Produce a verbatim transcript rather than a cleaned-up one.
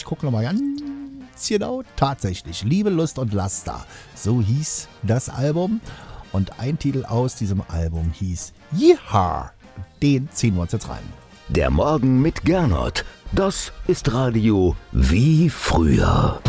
gucke nochmal ganz genau. Tatsächlich, Liebe, Lust und Laster. So hieß das Album. Und ein Titel aus diesem Album hieß Yeehaw. Den ziehen wir uns jetzt rein. Der Morgen mit Gernot. Das ist Radio wie früher.